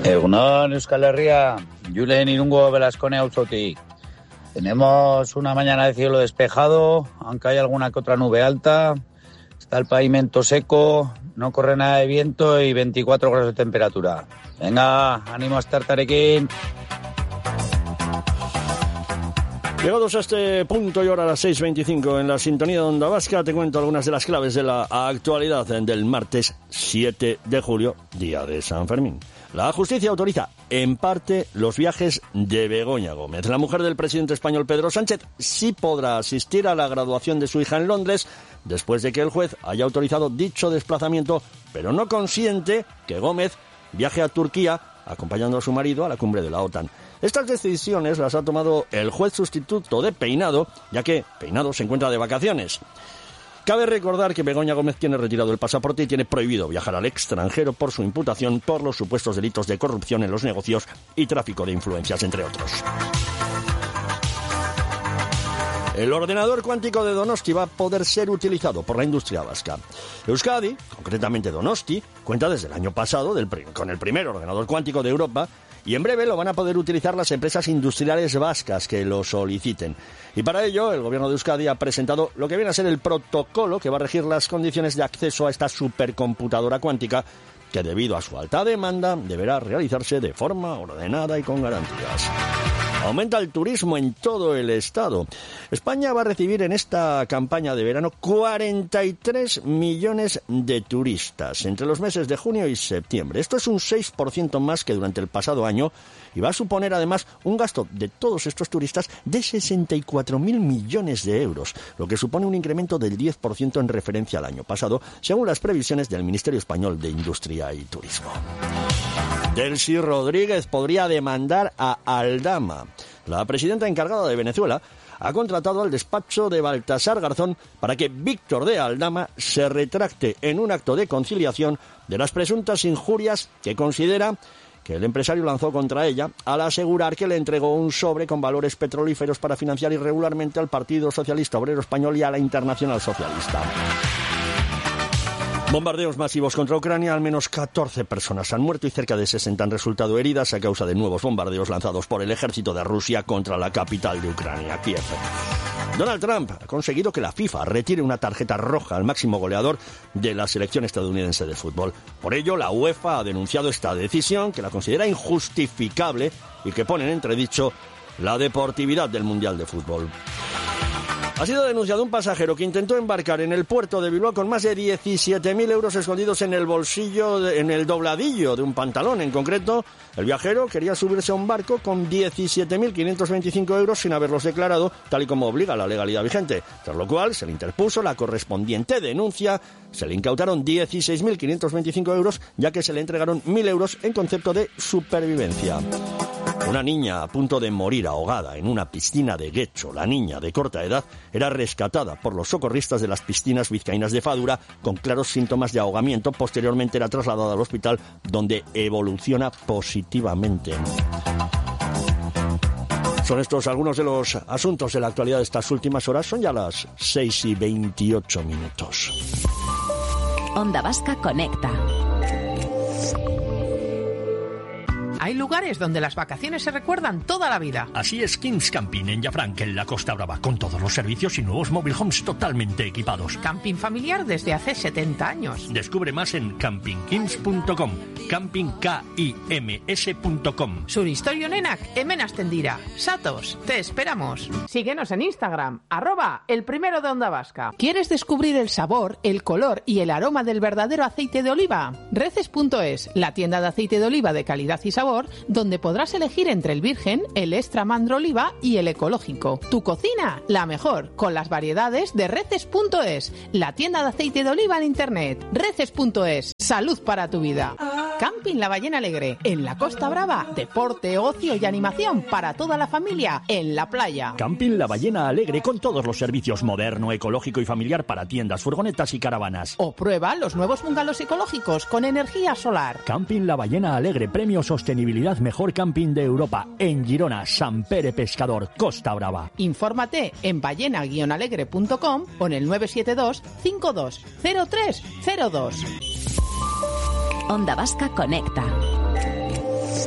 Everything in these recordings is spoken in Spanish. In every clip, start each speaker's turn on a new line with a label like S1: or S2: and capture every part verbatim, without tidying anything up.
S1: Egunon, Euskal Herria, Julen Irungo Velascone Auzotik. Tenemos una mañana de cielo despejado, aunque hay alguna que otra nube alta. Está el pavimento seco, no corre nada de viento y veinticuatro grados de temperatura. Venga, ánimo a estar Tarequín.
S2: Llegados a este punto y ahora a las seis veinticinco en la sintonía de Onda Vasca, te cuento algunas de las claves de la actualidad del martes siete de julio, día de San Fermín. La justicia autoriza, en parte, los viajes de Begoña Gómez. La mujer del presidente español Pedro Sánchez sí podrá asistir a la graduación de su hija en Londres después de que el juez haya autorizado dicho desplazamiento, pero no consiente que Gómez viaje a Turquía acompañando a su marido a la cumbre de la OTAN. Estas decisiones las ha tomado el juez sustituto de Peinado, ya que Peinado se encuentra de vacaciones. Cabe recordar que Begoña Gómez tiene retirado el pasaporte y tiene prohibido viajar al extranjero por su imputación por los supuestos delitos de corrupción en los negocios y tráfico de influencias, entre otros. El ordenador cuántico de Donosti va a poder ser utilizado por la industria vasca. Euskadi, concretamente Donosti, cuenta desde el año pasado del, con el primer ordenador cuántico de Europa y en breve lo van a poder utilizar las empresas industriales vascas que lo soliciten. Y para ello, el gobierno de Euskadi ha presentado lo que viene a ser el protocolo que va a regir las condiciones de acceso a esta supercomputadora cuántica que, debido a su alta demanda, deberá realizarse de forma ordenada y con garantías. Aumenta el turismo en todo el estado. España va a recibir en esta campaña de verano cuarenta y tres millones de turistas entre los meses de junio y septiembre. Esto es un seis por ciento más que durante el pasado año y va a suponer además un gasto de todos estos turistas de sesenta y cuatro mil millones de euros, lo que supone un incremento del diez por ciento en referencia al año pasado, según las previsiones del Ministerio Español de Industria y Turismo. Delcy Rodríguez podría demandar a Aldama. La presidenta encargada de Venezuela ha contratado al despacho de Baltasar Garzón para que Víctor de Aldama se retracte en un acto de conciliación de las presuntas injurias que considera que el empresario lanzó contra ella al asegurar que le entregó un sobre con valores petrolíferos para financiar irregularmente al Partido Socialista Obrero Español y a la Internacional Socialista. Bombardeos masivos contra Ucrania, al menos catorce personas han muerto y cerca de sesenta han resultado heridas a causa de nuevos bombardeos lanzados por el ejército de Rusia contra la capital de Ucrania, Kiev. Donald Trump ha conseguido que la FIFA retire una tarjeta roja al máximo goleador de la selección estadounidense de fútbol. Por ello, la UEFA ha denunciado esta decisión, que la considera injustificable y que pone en entredicho la deportividad del Mundial de Fútbol. Ha sido denunciado un pasajero que intentó embarcar en el puerto de Bilbao con más de diecisiete mil euros escondidos en el bolsillo, de, en el dobladillo de un pantalón. En concreto, el viajero quería subirse a un barco con diecisiete mil quinientos veinticinco euros sin haberlos declarado, tal y como obliga la legalidad vigente. Tras lo cual, se le interpuso la correspondiente denuncia. Se le incautaron dieciséis mil quinientos veinticinco euros, ya que se le entregaron mil euros en concepto de supervivencia. Una niña a punto de morir ahogada en una piscina de Guecho. La niña, de corta edad, era rescatada por los socorristas de las piscinas vizcaínas de Fadura con claros síntomas de ahogamiento. Posteriormente era trasladada al hospital, donde evoluciona positivamente. Son estos algunos de los asuntos de la actualidad de estas últimas horas. Son ya las seis y veintiocho minutos.
S3: Onda Vasca conecta.
S4: Hay lugares donde las vacaciones se recuerdan toda la vida.
S5: Así es Kings Camping en Llafranc, en la Costa Brava, con todos los servicios y nuevos mobile homes totalmente equipados.
S4: Camping familiar desde hace setenta años.
S5: Descubre más en camping kings punto com, camping kims punto com.
S4: Suristorio nenak, hemen astendira. Satos, te esperamos. Síguenos en Instagram, arroba el primero de Onda Vasca. ¿Quieres descubrir el sabor, el color y el aroma del verdadero aceite de oliva? Reces punto es, la tienda de aceite de oliva de calidad y sabor, donde podrás elegir entre el virgen, el extra mandro oliva y el ecológico. Tu cocina, la mejor, con las variedades de Reces punto es, la tienda de aceite de oliva en internet. Reces punto es, salud para tu vida. Camping La Ballena Alegre, en la Costa Brava, deporte, ocio y animación para toda la familia en la playa.
S5: Camping La Ballena Alegre, con todos los servicios moderno, ecológico y familiar para tiendas, furgonetas y caravanas.
S4: O prueba los nuevos bungalows ecológicos con energía solar.
S5: Camping La Ballena Alegre, premio Sostenibilidad Mejor Camping de Europa, en Girona, San Pere Pescador, Costa Brava.
S4: Infórmate en ballena alegre punto com o en el nueve siete dos cinco dos cero tres cero dos.
S3: Onda Vasca conecta.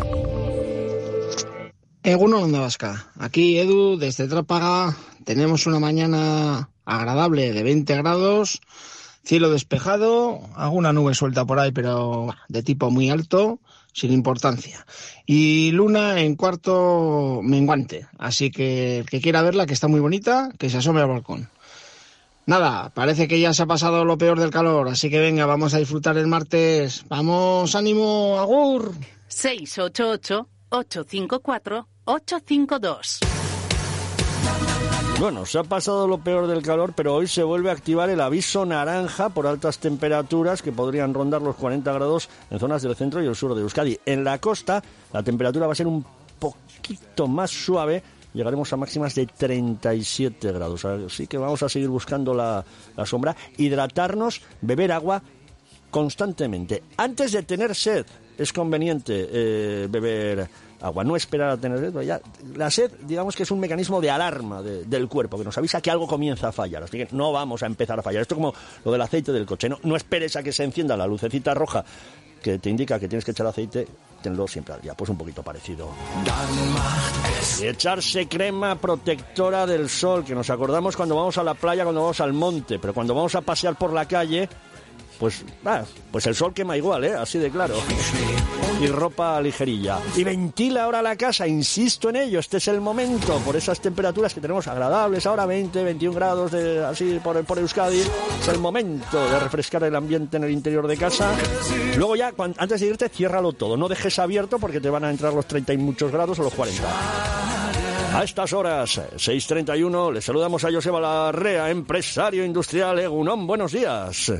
S6: Egunon, Onda Vasca. Aquí Edu, desde Trápaga. Tenemos una mañana agradable de veinte grados, cielo despejado, alguna nube suelta por ahí, pero de tipo muy alto, sin importancia. Y luna en cuarto menguante, así que el que quiera verla, que está muy bonita, que se asome al balcón. Nada, parece que ya se ha pasado lo peor del calor, así que venga, vamos a disfrutar el martes. ¡Vamos, ánimo, agur!
S7: seis ocho ocho, ocho cinco cuatro, ocho cinco dos.
S2: Bueno, se ha pasado lo peor del calor, pero hoy se vuelve a activar el aviso naranja por altas temperaturas que podrían rondar los cuarenta grados en zonas del centro y el sur de Euskadi. En la costa, la temperatura va a ser un poquito más suave. Llegaremos a máximas de treinta y siete grados. Así que vamos a seguir buscando la, la sombra. Hidratarnos, beber agua constantemente. Antes de tener sed, es conveniente eh, beber agua. No esperar a tener sed. Ya, la sed, digamos que es un mecanismo de alarma de, del cuerpo, que nos avisa que algo comienza a fallar. Así que no vamos a empezar a fallar. Esto es como lo del aceite del coche. No, no esperes a que se encienda la lucecita roja que te indica que tienes que echar aceite. Tenlo siempre al día, pues un poquito parecido. Y echarse crema protectora del sol, que nos acordamos cuando vamos a la playa, cuando vamos al monte, pero cuando vamos a pasear por la calle, pues ah, pues el sol quema igual, ¿eh? Así de claro. Y ropa ligerilla. Y ventila ahora la casa, insisto en ello, este es el momento, por esas temperaturas que tenemos agradables, ahora veinte, veintiún grados, de, así por, por Euskadi, es el momento de refrescar el ambiente en el interior de casa. Luego ya, cuando, antes de irte, ciérralo todo, no dejes abierto porque te van a entrar los treinta y muchos grados o los cuarenta. A estas horas, seis treinta y uno, le saludamos a Joseba Larrea, empresario industrial. Egunon, buenos días.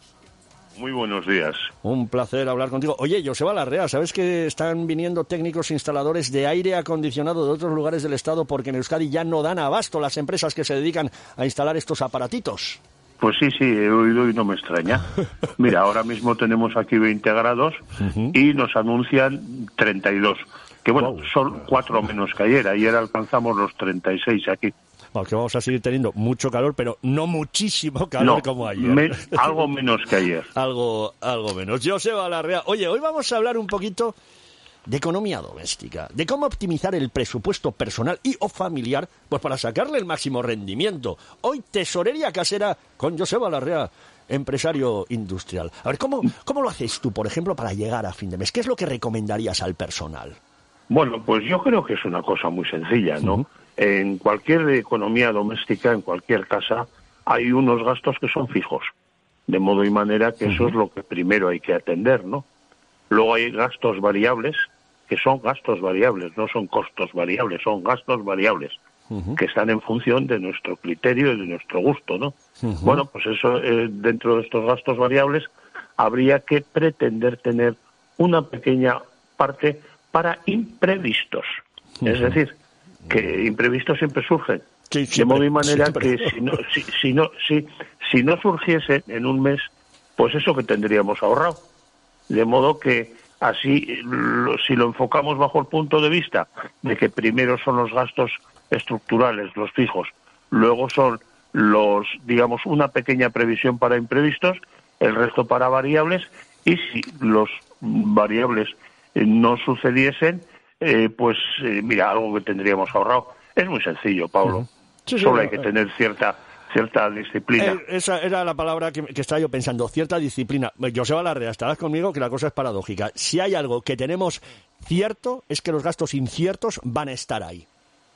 S8: Muy buenos días.
S2: Un placer hablar contigo. Oye, Joseba Larrea, ¿sabes que están viniendo técnicos instaladores de aire acondicionado de otros lugares del Estado porque en Euskadi ya no dan abasto las empresas que se dedican a instalar estos aparatitos?
S8: Pues sí, sí, he oído y no me extraña. Mira, ahora mismo tenemos aquí veinte grados uh-huh. y nos anuncian treinta y dos. Que bueno, wow. Son cuatro menos que ayer. Ayer alcanzamos los treinta y seis aquí.
S2: Bueno, que vamos a seguir teniendo mucho calor, pero no muchísimo calor no, como ayer.
S8: Me, algo menos que ayer.
S2: algo, algo menos. Joseba Larrea. Oye, hoy vamos a hablar un poquito de economía doméstica, de cómo optimizar el presupuesto personal y o familiar, pues para sacarle el máximo rendimiento. Hoy, tesorería casera con Joseba Larrea, empresario industrial. A ver, ¿cómo, cómo lo haces tú, por ejemplo, para llegar a fin de mes? ¿Qué es lo que recomendarías al personal?
S8: Bueno, pues yo creo que es una cosa muy sencilla, ¿no? Uh-huh. En cualquier economía doméstica, en cualquier casa, hay unos gastos que son fijos. De modo y manera que uh-huh. eso es lo que primero hay que atender, ¿no? Luego hay gastos variables, que son gastos variables, no son costos variables, son gastos variables, uh-huh. que están en función de nuestro criterio y de nuestro gusto, ¿no? Uh-huh. Bueno, pues eso, eh, dentro de estos gastos variables, habría que pretender tener una pequeña parte para imprevistos. Uh-huh. Es decir, que imprevistos siempre surgen. Sí, siempre, de modo y manera siempre. que si no, si, si, no, si, si no surgiese en un mes, pues eso que tendríamos ahorrado. De modo que así, lo, si lo enfocamos bajo el punto de vista de que primero son los gastos estructurales, los fijos, luego son los, digamos, una pequeña previsión para imprevistos, el resto para variables, y si los variables eh, no sucediesen, Eh, pues eh, mira, algo que tendríamos ahorrado. Es muy sencillo, Pablo. Sí, sí, Solo hay que tener cierta cierta disciplina.
S2: Eh, esa era la palabra que, que estaba yo pensando, cierta disciplina. Joseba Larrea, estarás conmigo que la cosa es paradójica. Si hay algo que tenemos cierto, es que los gastos inciertos van a estar ahí.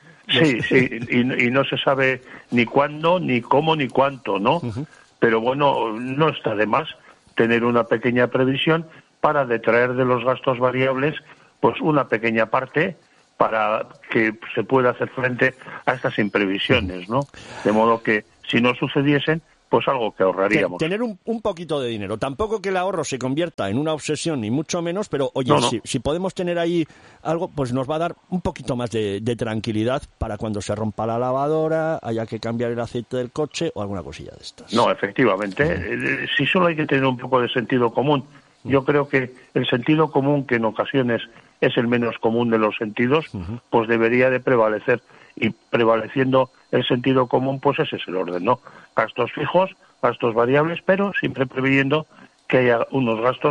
S8: Sí, sí, y, y no se sabe ni cuándo, ni cómo, ni cuánto, ¿no? Uh-huh. Pero bueno, no está de más tener una pequeña previsión para detraer de los gastos variables pues una pequeña parte para que se pueda hacer frente a estas imprevisiones, ¿no? De modo que si no sucediesen, pues algo que ahorraríamos.
S2: Tener un, un poquito de dinero. Tampoco que el ahorro se convierta en una obsesión, ni mucho menos, pero oye, no, no. Si, si podemos tener ahí algo, pues nos va a dar un poquito más de, de tranquilidad para cuando se rompa la lavadora, haya que cambiar el aceite del coche o alguna cosilla de estas.
S8: No, efectivamente. Uh-huh. Si solo hay que tener un poco de sentido común. Yo creo que el sentido común, que en ocasiones es el menos común de los sentidos, uh-huh. pues debería de prevalecer. Y prevaleciendo el sentido común, pues ese es el orden, ¿no? Gastos fijos, gastos variables, pero siempre previendo que haya unos gastos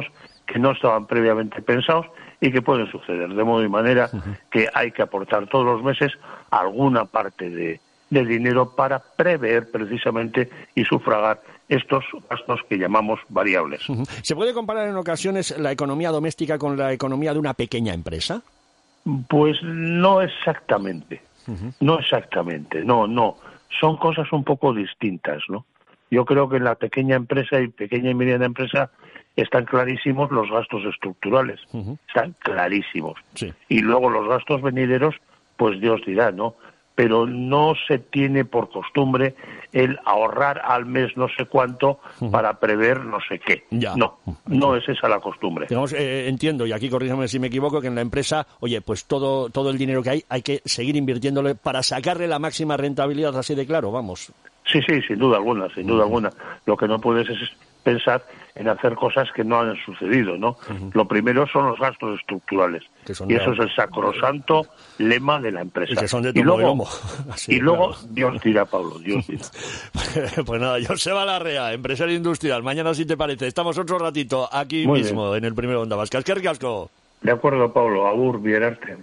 S8: que no estaban previamente pensados y que pueden suceder, de modo y manera uh-huh. que hay que aportar todos los meses alguna parte de, de dinero para prever precisamente y sufragar estos gastos que llamamos variables.
S2: Uh-huh. ¿Se puede comparar en ocasiones la economía doméstica con la economía de una pequeña empresa?
S8: Pues no exactamente, uh-huh. no exactamente, no, no, son cosas un poco distintas, ¿no? Yo creo que en la pequeña empresa y pequeña y mediana empresa están clarísimos los gastos estructurales, uh-huh. están clarísimos. Sí. Y luego los gastos venideros, pues Dios dirá, ¿no? Pero no se tiene por costumbre el ahorrar al mes no sé cuánto uh-huh. para prever no sé qué. Ya. No, no es esa la costumbre.
S2: Digamos, eh, entiendo, y aquí corrígeme si me equivoco, que en la empresa, oye, pues todo todo el dinero que hay, hay que seguir invirtiéndole para sacarle la máxima rentabilidad, así de claro, vamos.
S8: Sí, sí, sin duda alguna, sin duda uh-huh. alguna. Lo que no puedes es pensar en hacer cosas que no han sucedido, ¿no? Uh-huh. Lo primero son los gastos estructurales. Y eso es el sacrosanto lema de la empresa.
S2: Y que son de
S8: y luego,
S2: lomo. Así
S8: y luego
S2: claro.
S8: Dios dirá, Pablo, Dios dirá.
S2: Pues nada, Joseba Larrea, empresario industrial. Mañana, si te parece, estamos otro ratito aquí
S8: Muy
S2: mismo,
S8: bien.
S2: en el Primero Onda Vasca. ¡Qué ricasco!
S8: De acuerdo, Pablo. Agur, Bierarte.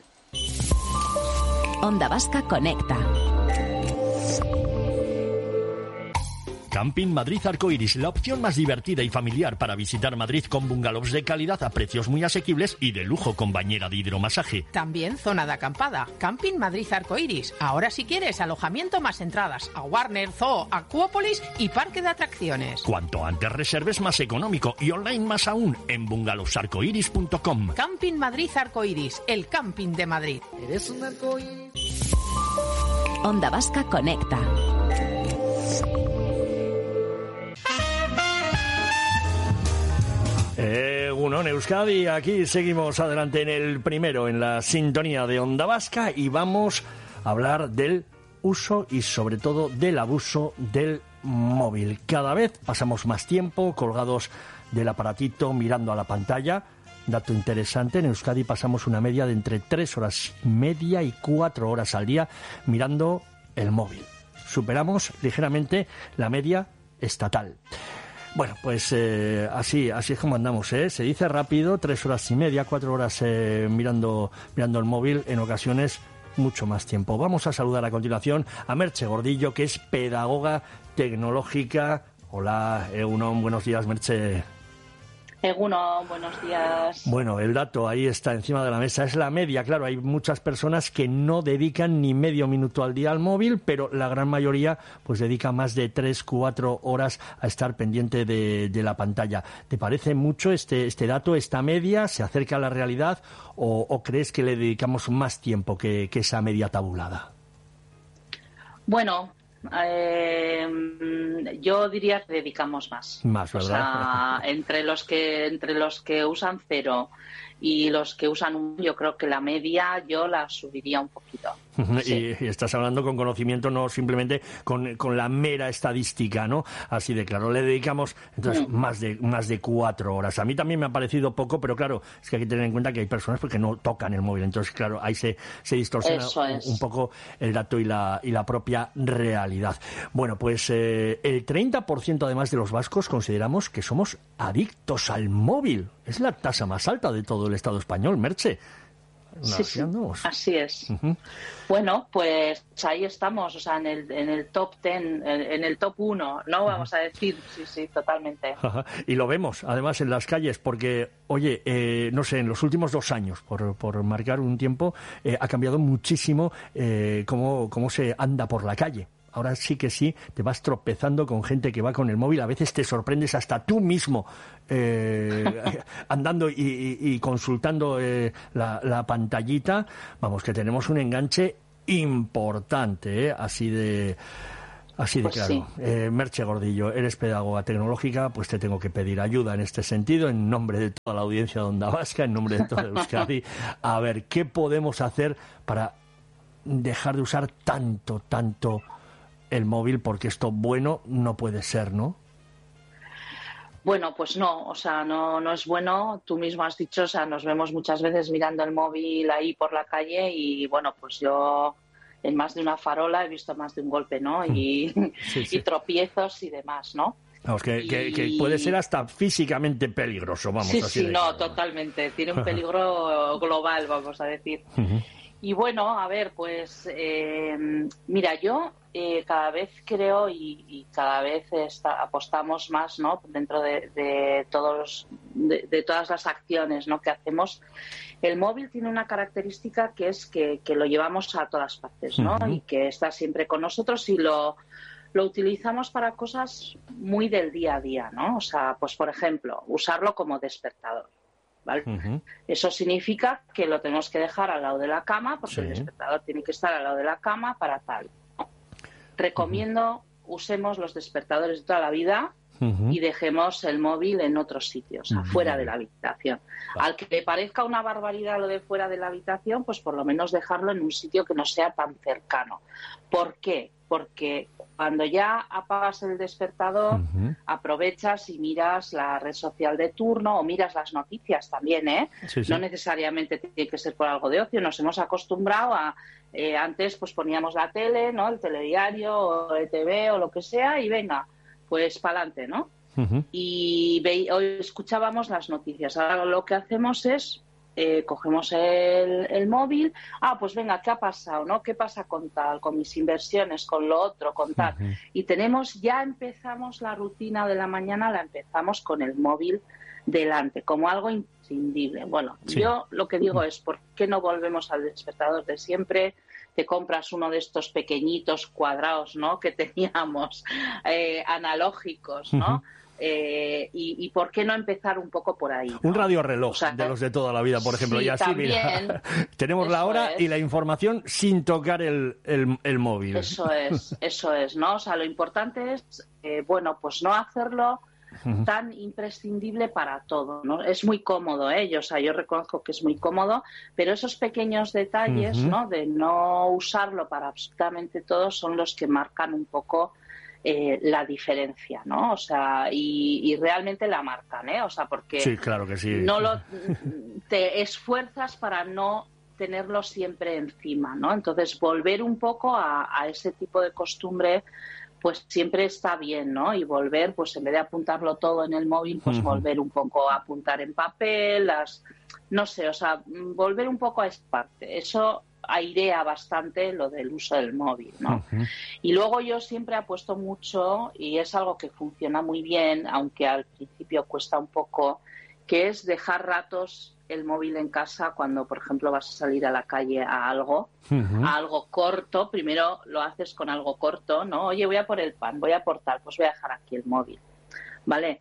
S3: Onda Vasca Conecta.
S5: Camping Madrid Arcoiris, la opción más divertida y familiar para visitar Madrid con bungalows de calidad a precios muy asequibles y de lujo con bañera de hidromasaje.
S4: También zona de acampada. Camping Madrid Arcoiris. Ahora si quieres alojamiento más entradas a Warner, Zoo, Acuópolis y parque de atracciones.
S5: Cuanto antes reserves más económico y online más aún en bungalowsarcoiris punto com.
S4: Camping Madrid Arcoiris, el camping de Madrid. ¿Eres un arcoiris?
S3: Onda Vasca Conecta.
S2: Eh, uno en Euskadi, aquí seguimos adelante en el primero, en la sintonía de Onda Vasca, y vamos a hablar del uso y sobre todo del abuso del móvil. Cada vez pasamos más tiempo colgados del aparatito mirando a la pantalla. Dato interesante, en Euskadi pasamos una media de entre tres horas y media y cuatro horas al día mirando el móvil. Superamos ligeramente la media estatal. Bueno, pues eh, así así es como andamos, ¿eh? Se dice rápido, tres horas y media, cuatro horas eh, mirando mirando el móvil, en ocasiones mucho más tiempo. Vamos a saludar a continuación a Merche Gordillo, que es pedagoga tecnológica. Hola, Egunon, buenos días, Merche.
S9: Egunon, buenos días.
S2: Bueno, el dato ahí está encima de la mesa, es la media. Claro, hay muchas personas que no dedican ni medio minuto al día al móvil, pero la gran mayoría pues dedica más de tres, cuatro horas a estar pendiente de, de la pantalla. ¿Te parece mucho este, este dato, esta media? ¿Se acerca a la realidad o, o crees que le dedicamos más tiempo que, que esa media tabulada?
S9: Bueno, Eh, yo diría que dedicamos más.
S2: Más, ¿verdad?
S9: O sea, entre los que entre los que usan cero y los que usan un, yo creo que la media yo la subiría un poquito.
S2: Sí. Y, y estás hablando con conocimiento, no simplemente con, con la mera estadística, ¿no? Así de claro, le dedicamos entonces mm. más de más de cuatro horas. A mí también me ha parecido poco, pero claro, es que hay que tener en cuenta que hay personas que no tocan el móvil, entonces claro, ahí se, se distorsiona
S9: es.
S2: un poco el dato y la, y la propia realidad. Bueno, pues eh, el treinta por ciento además de los vascos consideramos que somos adictos al móvil. Es la tasa más alta de todo el Estado español, Merche.
S9: Sí, sí, así es. Uh-huh. Bueno, pues ahí estamos, o sea, en el, en el top ten, en, en el top uno, ¿no? Uh-huh. Vamos a decir, sí, sí, totalmente.
S2: Uh-huh. Y lo vemos, además, en las calles, porque, oye, eh, no sé, en los últimos dos años, por, por marcar un tiempo, eh, ha cambiado muchísimo eh, cómo, cómo se anda por la calle. Ahora sí que sí, te vas tropezando con gente que va con el móvil. A veces te sorprendes hasta tú mismo eh, andando y, y, y consultando eh, la, la pantallita. Vamos, que tenemos un enganche importante, ¿eh? Así de... Así de
S9: pues
S2: claro.
S9: Sí.
S2: Eh, Merche Gordillo, eres pedagoga tecnológica, pues te tengo que pedir ayuda en este sentido, en nombre de toda la audiencia de Onda Vasca, en nombre de toda Euskadi. A ver, ¿qué podemos hacer para dejar de usar tanto, tanto el móvil? Porque esto bueno no puede ser, ¿no?
S9: Bueno, pues no, o sea, no, no es bueno. Tú mismo has dicho, o sea, nos vemos muchas veces mirando el móvil ahí por la calle y, bueno, pues yo en más de una farola he visto más de un golpe, ¿no? Y, sí, sí. y tropiezos y demás, ¿no?
S2: Vamos, que, y... que, que puede ser hasta físicamente peligroso, vamos
S9: sí,
S2: así
S9: sí,
S2: de
S9: no,
S2: claro.
S9: Totalmente. Tiene un peligro global, vamos a decir. Uh-huh. Y bueno, a ver, pues eh, mira, yo eh, cada vez creo y, y cada vez está, apostamos más, ¿no? Dentro de, de todos de, de todas las acciones, ¿no? que hacemos. El móvil tiene una característica que es que, que lo llevamos a todas partes, ¿no? Uh-huh. Y que está siempre con nosotros y lo lo utilizamos para cosas muy del día a día, ¿no? O sea, pues por ejemplo, usarlo como despertador, ¿vale? Uh-huh. Eso significa que lo tenemos que dejar al lado de la cama, porque sí. el despertador tiene que estar al lado de la cama para tal. Recomiendo uh-huh. usemos los despertadores de toda la vida uh-huh. y dejemos el móvil en otros sitios, uh-huh. afuera de la habitación. Vale. Al que le parezca una barbaridad lo de fuera de la habitación, pues por lo menos dejarlo en un sitio que no sea tan cercano. ¿Por qué? Porque cuando ya apagas el despertador, uh-huh. aprovechas y miras la red social de turno o miras las noticias también, ¿eh? Sí, sí. No necesariamente tiene que ser por algo de ocio. Nos hemos acostumbrado a... Eh, antes pues poníamos la tele, ¿no? El telediario o el T V o lo que sea y venga, pues para adelante, ¿no? Uh-huh. Y ve- hoy escuchábamos las noticias. Ahora lo que hacemos es... Eh, cogemos el, el móvil, ah, pues venga, ¿qué ha pasado? ¿No? ¿Qué pasa con tal, con mis inversiones, con lo otro, con tal? Uh-huh. Y tenemos, ya empezamos la rutina de la mañana, la empezamos con el móvil delante, como algo imprescindible. Bueno, sí. yo lo que digo es, ¿por qué no volvemos al despertador de siempre? Te compras uno de estos pequeñitos cuadrados, ¿no? Que teníamos, eh, analógicos, ¿no? Uh-huh. Eh, y, y por qué no empezar un poco por ahí, ¿no?
S2: Un radiorreloj, o sea, de los de toda la vida, por ejemplo,
S9: sí,
S2: y así
S9: también,
S2: mira, tenemos la hora
S9: es.
S2: y la información sin tocar el, el, el móvil.
S9: Eso es, eso es, ¿no? O sea, lo importante es, eh, bueno, pues no hacerlo uh-huh. tan imprescindible para todo, ¿no? Es muy cómodo, ¿eh? Yo, o sea, yo reconozco que es muy cómodo, pero esos pequeños detalles, uh-huh. ¿no? De no usarlo para absolutamente todo son los que marcan un poco Eh, la diferencia, ¿no? O sea, y, y realmente la marcan, ¿eh? O sea, porque
S2: sí, claro que sí.
S9: no lo te esfuerzas para no tenerlo siempre encima, ¿no? Entonces, volver un poco a, a ese tipo de costumbre, pues siempre está bien, ¿no? Y volver, pues en vez de apuntarlo todo en el móvil, pues uh-huh. volver un poco a apuntar en papel, las, no sé, o sea, volver un poco a esa parte. Eso airea bastante lo del uso del móvil, ¿no? Uh-huh. Y luego yo siempre apuesto mucho, y es algo que funciona muy bien, aunque al principio cuesta un poco, que es dejar ratos el móvil en casa cuando, por ejemplo, vas a salir a la calle a algo, uh-huh. a algo corto. Primero lo haces con algo corto, ¿no? Oye, voy a por el pan, voy a por tal, pues voy a dejar aquí el móvil, ¿vale?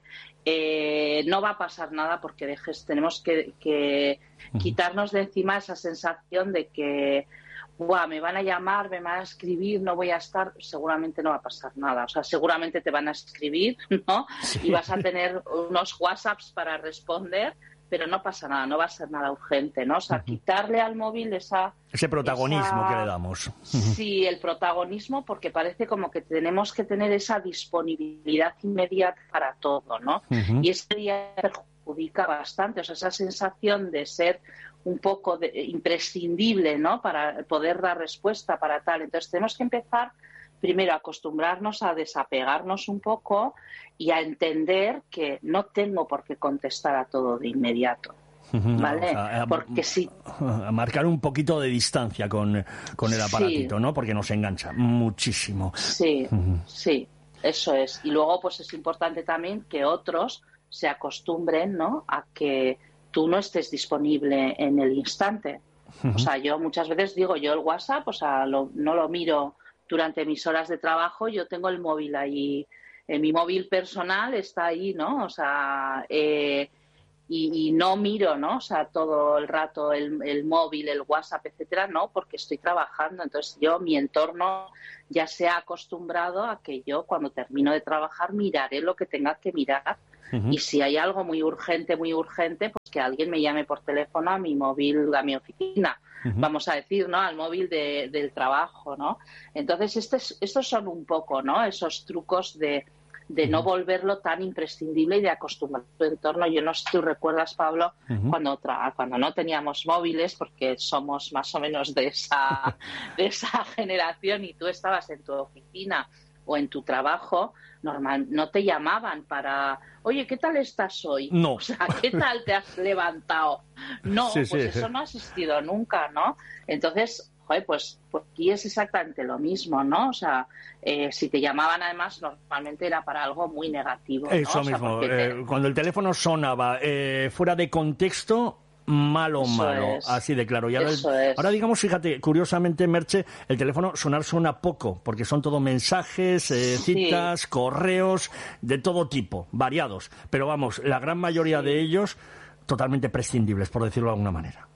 S9: Eh, no va a pasar nada porque dejes, tenemos que, que uh-huh. quitarnos de encima esa sensación de que Buah, me van a llamar, me van a escribir, no voy a estar. Seguramente no va a pasar nada, o sea, seguramente te van a escribir, ¿no? Sí. Y vas a tener unos WhatsApps para responder, pero no pasa nada, no va a ser nada urgente, ¿no? O sea, uh-huh. quitarle al móvil esa...
S2: Ese protagonismo
S9: esa...
S2: que le damos.
S9: Sí, el protagonismo, porque parece como que tenemos que tener esa disponibilidad inmediata para todo, ¿no? Uh-huh. Y ese día perjudica bastante, o sea, esa sensación de ser un poco de, imprescindible, ¿no? Para poder dar respuesta para tal. Entonces tenemos que empezar primero a acostumbrarnos a desapegarnos un poco y a entender que no tengo por qué contestar a todo de inmediato, ¿vale?
S2: No, o sea, a,
S9: porque sí.
S2: A marcar un poquito de distancia con, con el aparatito, sí. ¿no? Porque nos engancha muchísimo.
S9: Sí, uh-huh. sí, eso es. Y luego pues es importante también que otros se acostumbren, ¿no? A que tú no estés disponible en el instante. Uh-huh. O sea, yo muchas veces digo, yo el WhatsApp, o sea, lo, no lo miro durante mis horas de trabajo, yo tengo el móvil ahí, eh, mi móvil personal está ahí, ¿no? O sea, eh, y, y no miro, ¿no? O sea, todo el rato el, el móvil, el WhatsApp, etcétera, no, porque estoy trabajando. Entonces yo, mi entorno ya se ha acostumbrado a que yo cuando termino de trabajar miraré lo que tenga que mirar. Uh-huh. Y si hay algo muy urgente, muy urgente, pues que alguien me llame por teléfono a mi móvil, a mi oficina, uh-huh. vamos a decir, ¿no? Al móvil de, del trabajo, ¿no? Entonces, estos, estos son un poco, ¿no? Esos trucos de, de uh-huh. no volverlo tan imprescindible y de acostumbrar tu entorno. Yo no sé si tú recuerdas, Pablo, uh-huh. cuando, tra- cuando no teníamos móviles, porque somos más o menos de esa, de esa generación y tú estabas en tu oficina o en tu trabajo, normal, no te llamaban para, oye, ¿qué tal estás hoy?
S2: No.
S9: O sea, ¿qué tal te has levantado? No,
S2: sí,
S9: pues
S2: sí.
S9: eso no ha existido nunca, ¿no? Entonces, joder, pues, pues aquí es exactamente lo mismo, ¿no? O sea, eh, si te llamaban además, normalmente era para algo muy negativo, ¿no?
S2: Eso
S9: O sea,
S2: mismo,
S9: te...
S2: eh, cuando el teléfono sonaba eh, fuera de contexto, malo,
S9: Eso
S2: malo,
S9: es.
S2: así de claro. Y ahora,
S9: Eso es.
S2: ahora, digamos, fíjate, curiosamente, Merche, el teléfono sonar suena poco, porque son todo mensajes, eh,
S9: Sí.
S2: citas, correos, de todo tipo, variados. Pero vamos, la gran mayoría
S9: Sí.
S2: de ellos totalmente prescindibles, por decirlo de alguna manera.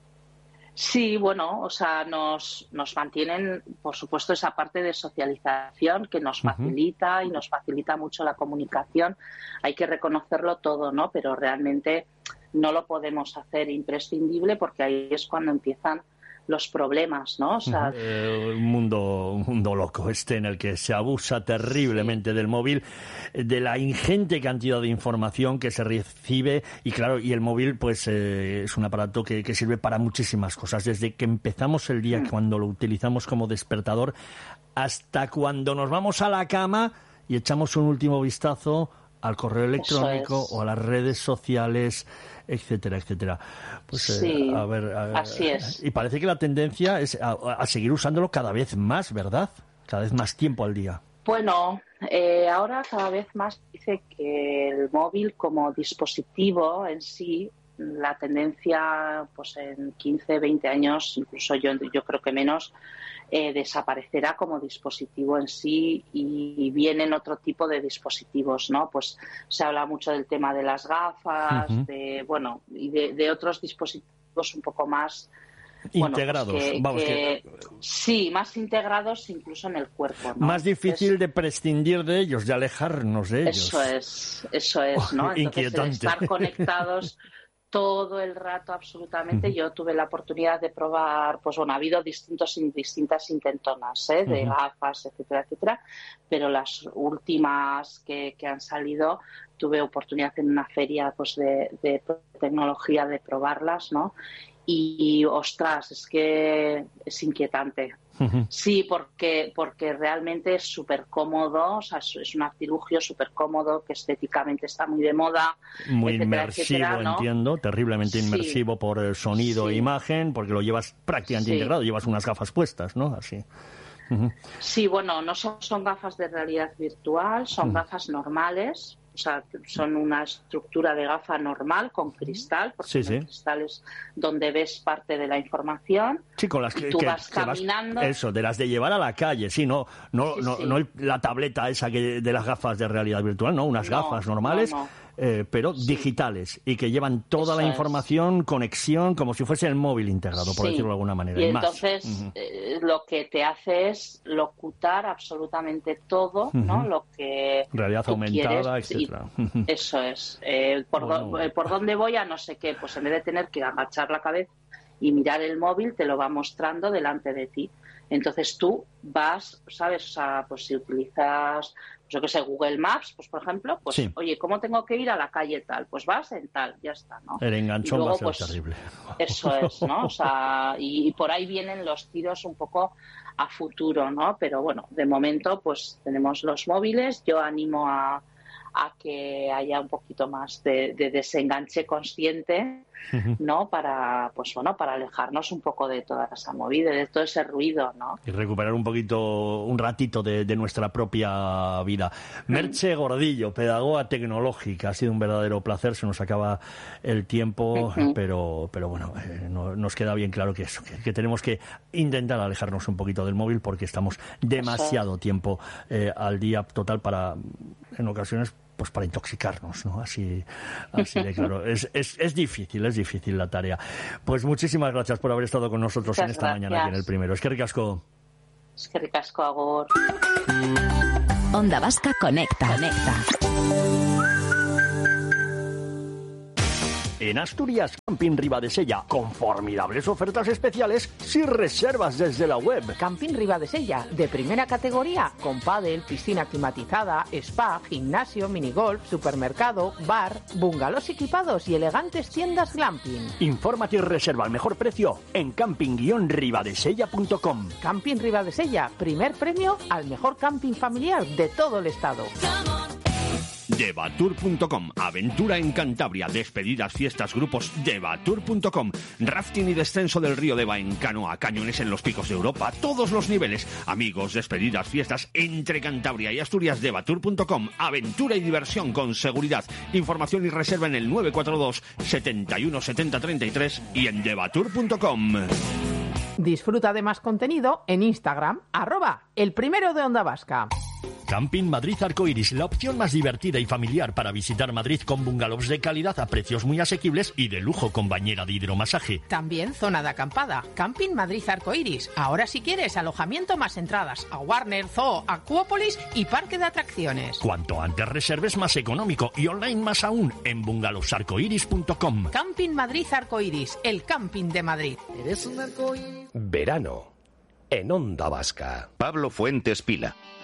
S9: Sí, bueno, o sea, nos, nos mantienen, por supuesto, esa parte de socialización que nos facilita y nos facilita mucho la comunicación. Hay que reconocerlo todo, ¿no? Pero realmente no lo podemos hacer imprescindible porque ahí es cuando empiezan los problemas, ¿no? O sea,
S2: Eh, un mundo, un mundo loco este en el que se abusa terriblemente sí. del móvil, de la ingente cantidad de información que se recibe y claro, y el móvil pues eh, es un aparato que, que sirve para muchísimas cosas, desde que empezamos el día, mm. cuando lo utilizamos como despertador, hasta cuando nos vamos a la cama y echamos un último vistazo al correo electrónico
S9: es.
S2: o a las redes sociales, etcétera, etcétera. Pues
S9: sí,
S2: eh, a ver, a ver,
S9: así es.
S2: Y parece que la tendencia es a, a seguir usándolo cada vez más, ¿verdad? Cada vez más tiempo al día.
S9: Bueno, eh, ahora cada vez más dice que el móvil como dispositivo en sí, la tendencia, pues en quince, veinte años, incluso yo, yo creo que menos, eh, desaparecerá como dispositivo en sí y, y vienen otro tipo de dispositivos, ¿no? Pues se habla mucho del tema de las gafas, uh-huh. de, bueno, y de, de otros dispositivos un poco más
S2: integrados,
S9: bueno, pues que,
S2: vamos
S9: que,
S2: que...
S9: sí, más integrados incluso en el cuerpo, ¿no?
S2: Más difícil
S9: Entonces,
S2: de prescindir de ellos, de alejarnos de ellos.
S9: Eso es, eso es, ¿no? Entonces,
S2: inquietante.
S9: Estar conectados todo el rato absolutamente. Uh-huh. Yo tuve la oportunidad de probar, pues bueno, ha habido distintos, distintas intentonas, ¿eh? De uh-huh. gafas, etcétera, etcétera, pero las últimas que, que han salido, tuve oportunidad en una feria pues de, de tecnología de probarlas, ¿no? Y, ostras, es que es inquietante. Uh-huh. Sí, porque porque realmente es súper cómodo, o sea, es un artilugio súper cómodo, que estéticamente está muy de moda.
S2: Muy
S9: etcétera,
S2: inmersivo,
S9: etcétera, ¿no?
S2: Entiendo, terriblemente inmersivo sí. por sonido
S9: sí.
S2: e imagen, porque lo llevas prácticamente
S9: sí.
S2: integrado, llevas unas gafas puestas, ¿no? Así. Uh-huh.
S9: Sí, bueno, no son, son gafas de realidad virtual, son uh-huh. gafas normales. O sea, son una estructura de gafa normal con cristal, porque
S2: sí, sí.
S9: el cristal es donde ves parte de la información.
S2: Sí, con las que,
S9: y tú
S2: que,
S9: vas
S2: que
S9: caminando.
S2: Vas, eso, de las de llevar a la calle, sí, no, no,
S9: sí,
S2: no,
S9: sí.
S2: no el, la tableta esa que de las gafas de realidad virtual, no, unas
S9: no,
S2: gafas normales.
S9: No, no.
S2: Eh, pero sí. digitales y que llevan toda
S9: Eso
S2: la información,
S9: es.
S2: conexión, como si fuese el móvil integrado, por
S9: sí.
S2: decirlo de alguna manera.
S9: Y,
S2: y
S9: entonces
S2: más. Uh-huh.
S9: eh, lo que te hace es locutar absolutamente todo, uh-huh. ¿no? Lo que
S2: realidad
S9: tú
S2: aumentada,
S9: quieres,
S2: etcétera.
S9: Uh-huh. Eso es. Eh, por,
S2: bueno.
S9: do, eh, por dónde voy a no sé qué, pues en vez de tener que agachar la cabeza y mirar el móvil, te lo va mostrando delante de ti. Entonces tú vas, ¿sabes? O sea, pues si utilizas, pues yo qué sé, Google Maps, pues por ejemplo, pues
S2: sí.
S9: oye, ¿cómo tengo que ir a la calle tal? Pues vas en tal, ya está, ¿no?
S2: El enganchón
S9: luego,
S2: va a ser
S9: pues,
S2: terrible.
S9: Eso es, ¿no? O sea, y, y por ahí vienen los tiros un poco a futuro, ¿no? Pero bueno, de momento pues tenemos los móviles. Yo animo a, a que haya un poquito más de, de desenganche consciente, ¿no? Para, pues bueno, para alejarnos un poco de toda esa movida, de todo ese ruido, ¿no?
S2: Y recuperar un poquito, un ratito de, de nuestra propia vida. Merche Gordillo, pedagoga tecnológica, ha sido un verdadero placer, se nos acaba el tiempo, uh-huh. pero, pero bueno, eh, no, nos queda bien claro que eso, que, que tenemos que intentar alejarnos un poquito del móvil porque estamos demasiado eso. tiempo eh, al día total para, en ocasiones, pues para intoxicarnos, ¿no? Así, así de claro. Es, es, es difícil, es difícil la tarea. Pues muchísimas gracias por haber estado con nosotros
S9: Muchas
S2: en esta
S9: gracias.
S2: mañana aquí en el primero. Es que ricasco.
S9: Es que ricasco, agur.
S3: Onda Vasca Conecta. Conecta.
S5: En Asturias, Camping Ribadesella, con formidables ofertas especiales si reservas desde la web.
S4: Camping Ribadesella, de primera categoría, con pádel, piscina climatizada, spa, gimnasio, minigolf, supermercado, bar, bungalows equipados y elegantes tiendas glamping.
S5: Infórmate y reserva al mejor precio en camping guion ribadesella punto com.
S4: Camping Ribadesella, primer premio al mejor camping familiar de todo el estado.
S10: Devatur punto com, aventura en Cantabria, despedidas, fiestas, grupos. Devatur punto com, rafting y descenso del río Deva en canoa, cañones en los picos de Europa, todos los niveles. Amigos, despedidas, fiestas entre Cantabria y Asturias. Devatur punto com, aventura y diversión con seguridad. Información y reserva en el nueve cuatro dos, setenta y uno, setenta, treinta y tres y en devatur punto com.
S4: Disfruta de más contenido en Instagram, arroba el primero de Onda Vasca.
S5: Camping Madrid Arcoiris, la opción más divertida y familiar para visitar Madrid, con bungalows de calidad a precios muy asequibles y de lujo con bañera de hidromasaje.
S4: También zona de acampada. Camping Madrid Arcoiris. Ahora si quieres alojamiento más entradas a Warner, Zoo, Acuópolis y parque de atracciones.
S5: Cuanto antes reserves, más económico, y online más aún en bungalowsarcoiris punto com.
S4: Camping Madrid Arcoiris, el camping de Madrid.
S11: Verano en Onda Vasca.
S12: Pablo Fuentes Pila.